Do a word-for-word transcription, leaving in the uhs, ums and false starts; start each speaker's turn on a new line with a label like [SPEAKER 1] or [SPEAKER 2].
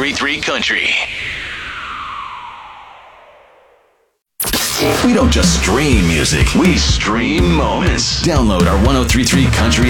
[SPEAKER 1] three three Country. We don't just stream music, we stream moments. Download our one oh three three Country